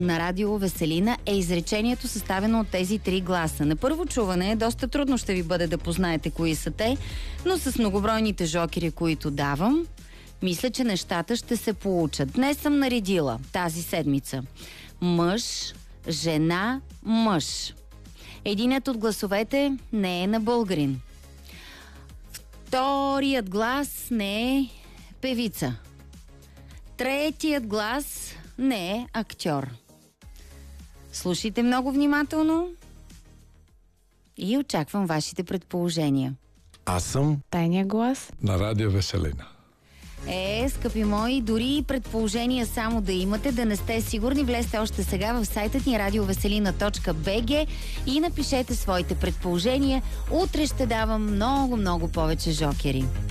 на радио Веселина е изречението, съставено от тези 3 гласа. На първо чуване доста трудно ще ви бъде да познаете кои са те, но с многобройните жокери, които давам, мисля, че нещата ще се получат. Днес съм наредила тази седмица мъж, жена, мъж. Единият от гласовете не е на българин. Вторият глас не е певица. Третият глас не е актьор. Слушайте много внимателно и очаквам вашите предположения. Аз съм Тайния глас на радио Веселина. Скъпи мои, дори и предположения само да имате, да не сте сигурни, влезте още сега в сайтът ни radioveselina.bg и напишете своите предположения. Утре ще давам много повече жокери.